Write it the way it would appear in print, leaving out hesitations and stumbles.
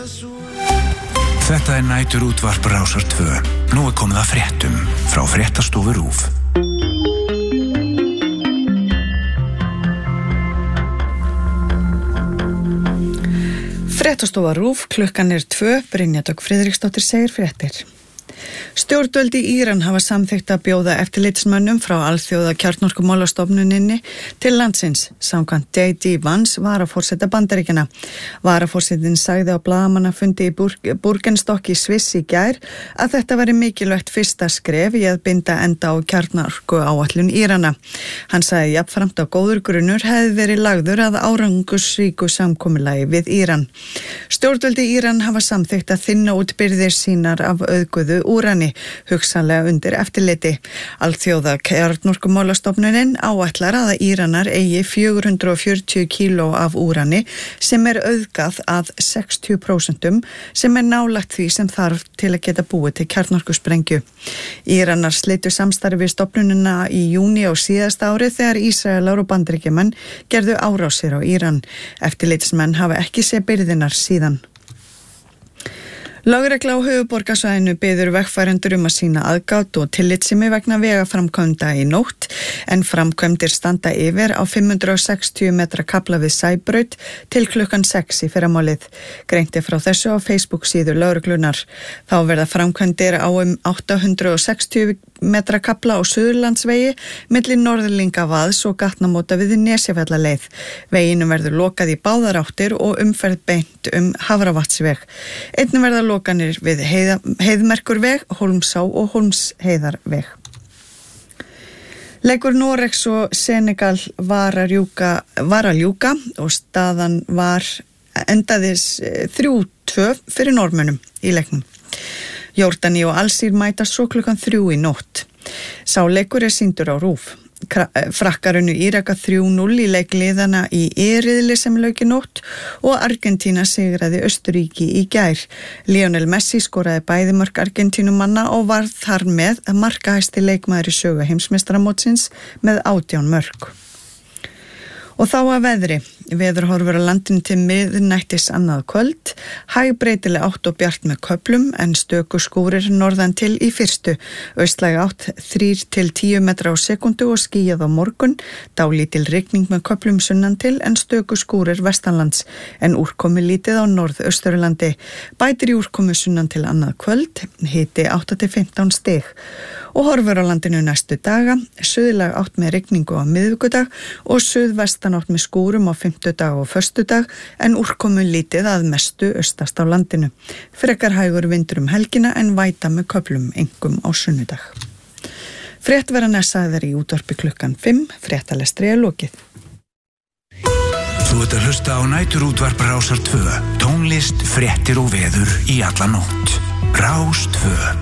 Þetta nætur útvarp Rásar 2. Nú komið að fréttum frá Fréttastofu RÚV. Fréttastofa RÚV, klukkan 2, Brynja Dögg Friðriksdóttir segir fréttir. Stjórnvöld í Íran hafa samþykkt að bjóða eftirlitsmönnum frá alþjóða kjarnorkumálastofnuninni til landsins, samkvæmt J.D. Vance, varaforseta Bandaríkjanna. Varaforsetinn sagði á blaðamannafundi í Burgenstock í Sviss í gær að þetta væri mikilvægt fyrsta skref í að binda enda á kjarnorkuáætlun Írana. Hann sagði jafnframt að góður grunnur hefði verið lagður að árangursríku samkomulagi við Íran. Stjórnvöld í Íran hafa samþykkt að þynna út birgðir sínar af auðguðu úrani, hugsanlega undir eftirliti. Alþjóða kjarnorkumálastofnunin áætlar að Íranar eigi 440 kíló af úrani sem auðgað að 60%, sem nálægt því sem þarf til að geta búið til kjarnorkusprengju. Íranar slitu samstarfi við stofnunina í júní á síðasta ári þegar Ísraelar og Bandaríkjamenn gerðu árásir á Íran. Eftirlitsmenn hafa ekki séð birgðirnar síðan. Lögregla á höfuðborgarsvæðinu biður vegfarendur að sýna aðgát og tillitssemi vegna vegaframkvæmda í nótt, en framkvæmdir standa yfir á 560 metra kafla við Sæbraut til klukkan 6 í fyrramálið. Greint frá þessu á Facebook síðu lögreglunar. Þá verða framkvæmdir á 860 metra kafla á Suðurlandsvegi milli Norðlingavaðs og gatnamóta við Nesjafellaleið. Veginum verður lokað í báðar áttir og umferð beint Hafravatnsveg. Einnig verða lokanir við Heiðmerkurveg, Hólmsá og Hólmsheiðarveg. Leikur Noregs og Senegal var að ljúka og staðan endaðis 3-2 fyrir Norðmönnum í leiknum. Jordani og Alsír mætast svo klukkan 3 í nótt. Sá leikur sýndur á RÚV. Frakkar unnu Íraka 3-0 í leikliðana í riðli sem lauk í nótt og Argentína sigraði Austurríki í gær. Lionel Messi skoraði bæði mörk Argentínumanna og var þar með markahæsti leikmaður í sögu heimsmeistaramótsins með 18 mörk. Og þá að veðri. Veðurhorfur á landinu til miðnættis annað kvöld, hægbreytileg átt og bjart með köflum en stöku skúrir norðan til í fyrstu. Austlæg átt 3-10 metra á sekundu og skýjað á morgun, dálítil rigning með köflum sunnan til en stöku skúrir vestanlands, en úrkomi lítið á norðausturlandi. Bætir í úrkomi sunnan til annað kvöld, hiti 8-15 stig. Og horfur á landinu næstu daga, suðlæg átt með rigningu á miðvikudag og suðvestan átt með skúrum á fimmtudag og föstudag en úrkomu lítið að mestu austast á landinu. Frekar hægur vindur helgina en væta með köflum einkum á sunnudag. Frétt verða sagðar í útvarpi klukkan 5, fréttalestri lokið. Þú ert að hlusta á nætur útvarp Rásar 2, tónlist, fréttir og veður í alla nótt. Rás 2.